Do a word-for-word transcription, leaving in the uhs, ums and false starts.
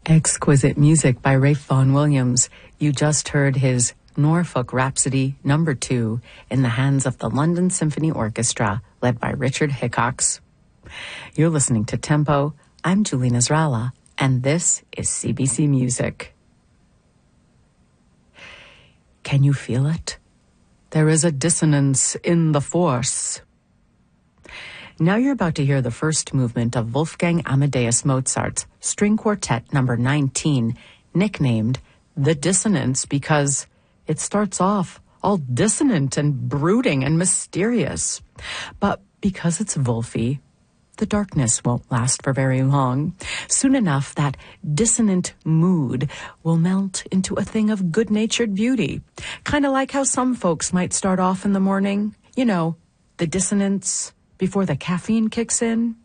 Exquisite music by Ralph Vaughan Williams. You just heard his Norfolk Rhapsody number two in the hands of the London Symphony Orchestra, led by Richard Hickox. You're listening to Tempo. I'm Julina Zrala, and this is C B C Music. Can you feel it? There is a dissonance in the force. Now you're about to hear the first movement of Wolfgang Amadeus Mozart's String Quartet number nineteen, nicknamed The Dissonance because it starts off all dissonant and brooding and mysterious. But because it's Wolfie, the darkness won't last for very long. Soon enough, that dissonant mood will melt into a thing of good-natured beauty. Kind of like how some folks might start off in the morning. You know, the dissonance before the caffeine kicks in.